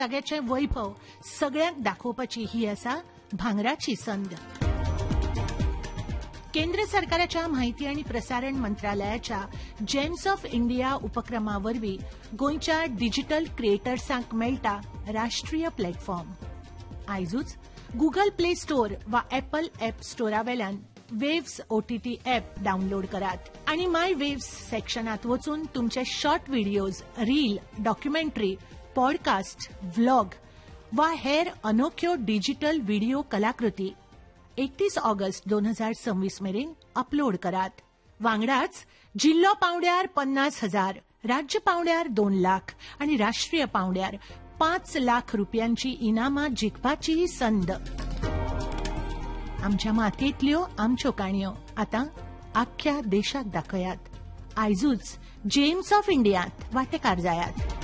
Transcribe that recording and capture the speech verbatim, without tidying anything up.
जाग्याचे वैभव सगळ्यांक दाखोवपाची ही आसा भांगराची संद. केंद्र सरकाराच्या माहिती आणि प्रसारण मंत्रालयाच्या जेम्स ऑफ इंडिया उपक्रमा वरवीं गोंयच्या डिजिटल क्रिएटर्सांक मेळटा राष्ट्रीय प्लॅटफॉर्म. आयजूच गुगल प्ले स्टोर वा Apple app स्टोरावेल्यान waves OTT app download करात आणि माय वेव्स सेक्शनात वचून तुमचे short videos, reel, documentary, podcast, vlog वा हेर अनोख्यो डिजिटल व्हिडिओ कलाकृती एकतीस ऑगस्ट दोन हजार सव्वीस मेरेन अपलोड करात. वांगडाच जिल्लो पावंड्यार पन्नास हजार, राज्य पावंड्यार दोन लाख आणि राष्ट्रीय पावंड्यार पाच लाख रुपयांची इनामां जिखपाची संद. आमच्या मातयेंतल्यो आमच्यो काणयो आतां आख्ख्या देशाक दाखयात. आयजूच जेम्स ऑफ इंडियांत वांटेकार जायात.